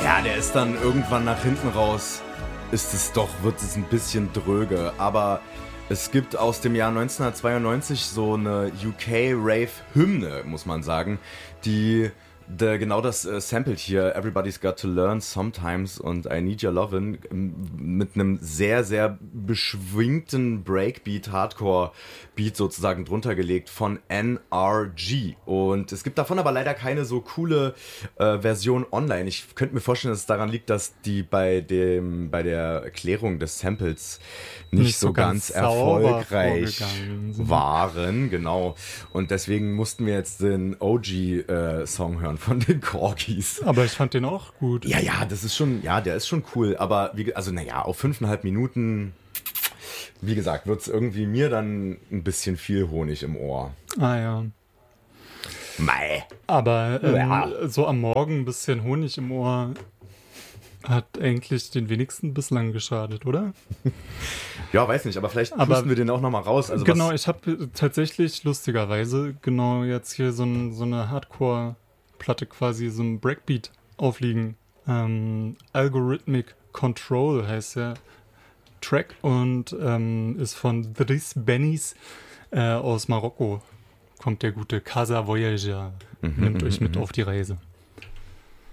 Ja, der ist dann irgendwann nach hinten raus, wird es ein bisschen dröge, aber es gibt aus dem Jahr 1992 so eine UK-Rave-Hymne, muss man sagen, die genau das samplet hier, Everybody's Got to Learn Sometimes und I Need Your Lovin' mit einem sehr, sehr beschwingten Breakbeat, Hardcore-Beat sozusagen drunter gelegt von NRG. Und es gibt davon aber leider keine so coole Version online. Ich könnte mir vorstellen, dass es daran liegt, dass die bei der Erklärung des Samples nicht so ganz erfolgreich waren. Genau. Und deswegen mussten wir jetzt den OG-Song hören von den Corgis. Aber ich fand den auch gut. Ja, das ist schon, der ist schon cool, aber auf 5,5 Minuten, wie gesagt, wird es irgendwie mir dann ein bisschen viel Honig im Ohr. Ah ja. Mei. Aber so am Morgen ein bisschen Honig im Ohr hat eigentlich den wenigsten bislang geschadet, oder? Ja, weiß nicht, aber vielleicht pusten wir den auch nochmal raus. Also genau, ich habe tatsächlich lustigerweise genau jetzt hier so eine Hardcore-Platte quasi, so ein Breakbeat aufliegen. Algorithmic Control heißt der Track und ist von Driss Bennis aus Marokko. Kommt der gute Casa Voyager. Nimmt euch mit auf die Reise.